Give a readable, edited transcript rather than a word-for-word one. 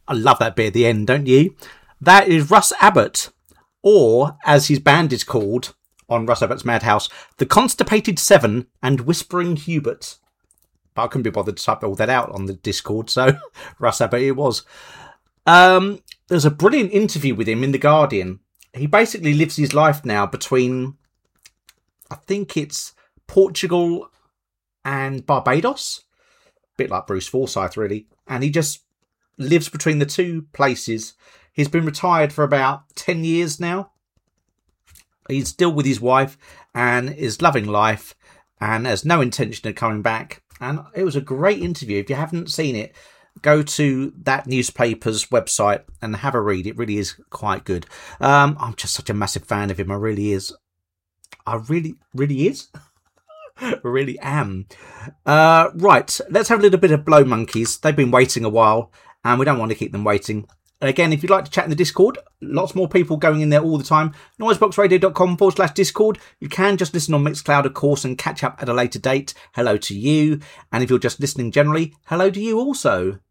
I love that bit at the end, don't you? That is Russ Abbott, or as his band is called on Russ Abbott's Madhouse, the Constipated Seven and Whispering Hubert. But I couldn't be bothered to type all that out on the Discord, so Russ Abbott it was. There's a brilliant interview with him in The Guardian. He basically lives his life now between, I think it's Portugal and Barbados. A bit like Bruce Forsyth, really. And he just lives between the two places. He's been retired for about 10 years now. He's still with his wife and is loving life and has no intention of coming back. And it was a great interview. If you haven't seen it, go to that newspaper's website and have a read. It really is quite good. I'm just such a massive fan of him. I really is. I really am. Right, let's have a little bit of Blow Monkeys. They've been waiting a while and we don't want to keep them waiting. Again, if you'd like to chat in the Discord, lots more people going in there all the time. Noiseboxradio.com/Discord. You can just listen on Mixcloud, of course, and catch up at a later date. Hello to you. And if you're just listening generally, hello to you also.